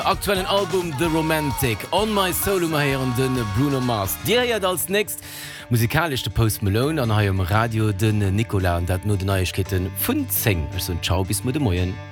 Aktuellen Album The Romantic On My Solo heieren den Bruno Mars. Dir ja als nächst musikalisch de Post Malone an haem Radio den Nicola an dat no de Neuigkeiten vun Zeng. Ciao bis mo de Moien.